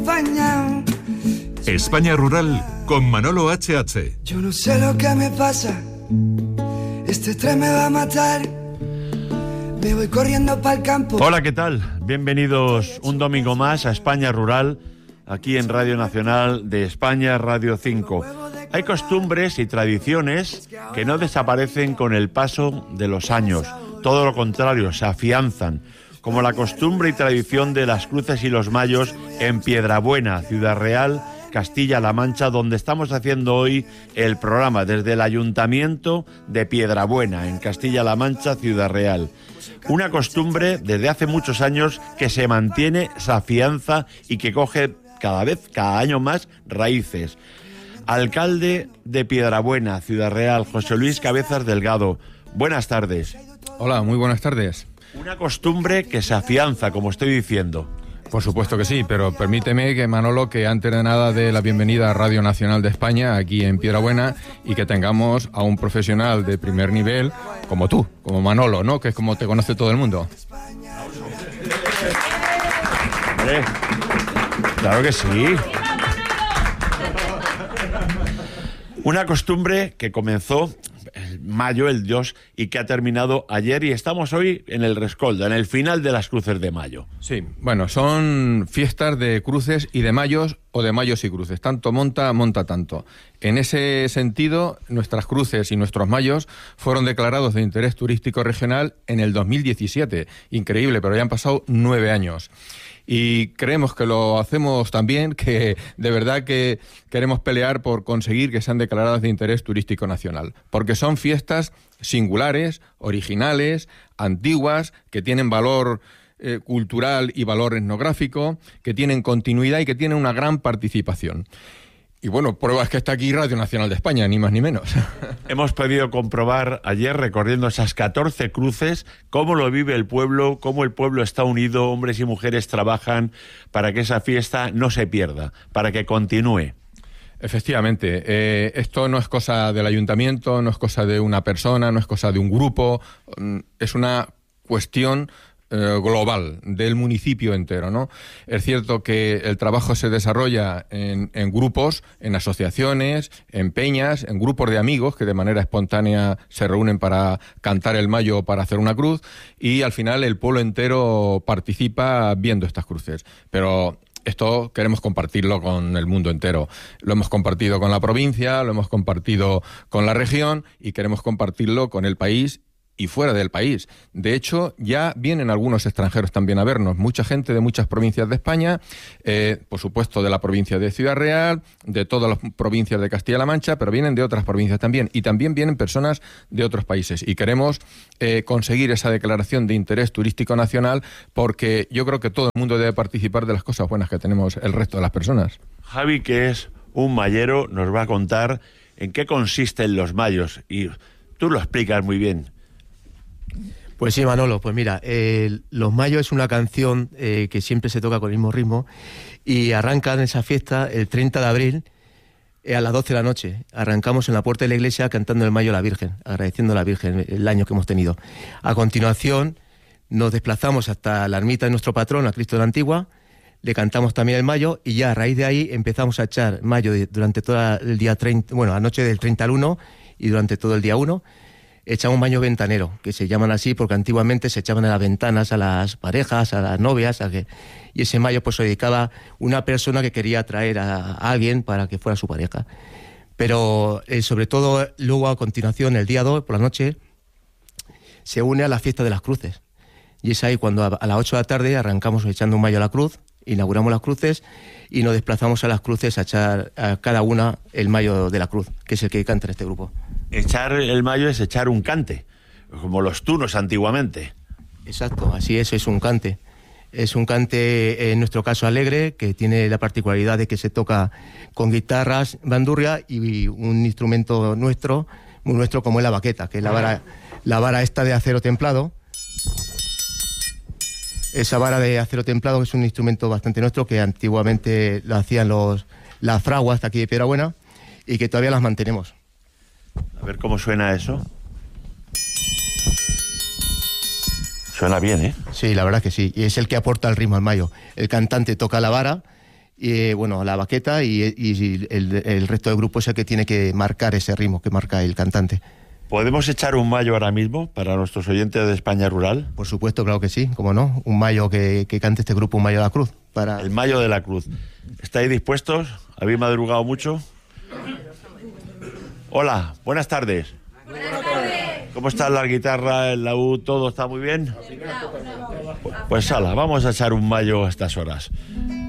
España Rural con Manolo HH. Yo no sé lo que me pasa, este tren me va a matar, me voy corriendo para el campo. Hola, ¿qué tal? Bienvenidos un domingo más a España Rural, aquí en Radio Nacional de España, Radio 5. Hay costumbres y tradiciones que no desaparecen con el paso de los años, todo lo contrario, se afianzan, como la costumbre y tradición de las cruces y los mayos en Piedrabuena, Ciudad Real, Castilla-La Mancha, donde estamos haciendo hoy el programa desde el Ayuntamiento de Piedrabuena, en Castilla-La Mancha, Ciudad Real. Una costumbre desde hace muchos años que se mantiene, se afianza y que coge cada año más raíces. Alcalde de Piedrabuena, Ciudad Real, José Luis Cabezas Delgado. Buenas tardes. Hola, muy buenas tardes. Una costumbre que se afianza, como estoy diciendo. Por supuesto que sí, pero permíteme que, Manolo, que antes de nada dé la bienvenida a Radio Nacional de España, aquí en Piedrabuena, y que tengamos a un profesional de primer nivel, como tú, como Manolo, ¿no? Que es como te conoce todo el mundo. Hombre, claro que sí. Una costumbre que comenzó en mayo, el 2, y que ha terminado ayer, y estamos hoy en el rescoldo, en el final de las cruces de mayo. Sí, bueno, son fiestas de cruces y de mayos, o de mayos y cruces. Tanto monta tanto. En ese sentido, nuestras cruces y nuestros mayos fueron declarados de interés turístico regional en el 2017. Increíble, pero ya han pasado 9 años. Y creemos que lo hacemos también, que de verdad que queremos pelear por conseguir que sean declaradas de interés turístico nacional, porque son fiestas singulares, originales, antiguas, que tienen valor cultural y valor etnográfico, que tienen continuidad y que tienen una gran participación. Y bueno, prueba es que está aquí Radio Nacional de España, ni más ni menos. Hemos podido comprobar ayer, recorriendo esas 14 cruces, cómo lo vive el pueblo, cómo el pueblo está unido, hombres y mujeres trabajan para que esa fiesta no se pierda, para que continúe. Efectivamente, esto no es cosa del ayuntamiento, no es cosa de una persona, no es cosa de un grupo, es una cuestión global del municipio entero, ¿no? Es cierto que el trabajo se desarrolla en grupos, en asociaciones, en peñas, en grupos de amigos que de manera espontánea se reúnen para cantar el mayo o para hacer una cruz, y al final el pueblo entero participa viendo estas cruces. Pero esto queremos compartirlo con el mundo entero. Lo hemos compartido con la provincia, lo hemos compartido con la región y queremos compartirlo con el país y fuera del país. De hecho, ya vienen algunos extranjeros también a vernos, mucha gente de muchas provincias de España, por supuesto de la provincia de Ciudad Real, de todas las provincias de Castilla-La Mancha, pero vienen de otras provincias también, y también vienen personas de otros países, y queremos conseguir esa declaración de interés turístico nacional, porque yo creo que todo el mundo debe participar de las cosas buenas que tenemos el resto de las personas. Javi, que es un mayero, nos va a contar en qué consisten los mayos, y tú lo explicas muy bien. Pues sí, Manolo, pues mira, Los Mayos es una canción que siempre se toca con el mismo ritmo y arrancan esa fiesta el 30 de abril a las 12 de la noche. Arrancamos en la puerta de la iglesia cantando el Mayo a la Virgen, agradeciendo a la Virgen el año que hemos tenido. A continuación nos desplazamos hasta la ermita de nuestro patrón, a Cristo de la Antigua, le cantamos también el Mayo y ya a raíz de ahí empezamos a echar Mayo durante todo el día 30, bueno, la noche del 30 al 1 y durante todo el día 1. Echamos Mayo ventanero, que se llaman así porque antiguamente se echaban en las ventanas a las parejas, a las novias, y ese Mayo pues se dedicaba una persona que quería atraer a alguien para que fuera su pareja. Pero sobre todo luego a continuación, el día 2 por la noche, se une a la fiesta de las cruces. Y es ahí cuando a las 8 de la tarde arrancamos echando un Mayo a la cruz, inauguramos las cruces y nos desplazamos a las cruces a echar a cada una el Mayo de la cruz, que es el que canta en este grupo. Echar el Mayo es echar un cante, como los tunos antiguamente. Exacto, así es un cante. Es un cante, en nuestro caso alegre, que tiene la particularidad de que se toca con guitarras, bandurria y un instrumento nuestro, muy nuestro, como es la baqueta, que es la vara esta de acero templado. Esa vara de acero templado, que es un instrumento bastante nuestro, que antiguamente lo hacían las fraguas de aquí de Piedrabuena y que todavía las mantenemos. A ver cómo suena eso. Suena bien, ¿eh? Sí, la verdad que sí. Y es el que aporta el ritmo al Mayo. El cantante toca la vara bueno, la baqueta y el resto del grupo es el que tiene que marcar ese ritmo que marca el cantante. ¿Podemos echar un mayo ahora mismo para nuestros oyentes de España Rural? Por supuesto, claro que sí, cómo no. Un mayo que cante este grupo, un mayo de la cruz. El mayo de la cruz. ¿Estáis dispuestos? ¿Habéis madrugado mucho? Hola, buenas tardes. Buenas tardes. ¿Cómo está la guitarra, el laúd, todo está muy bien? Pues hala, vamos a echar un mayo a estas horas.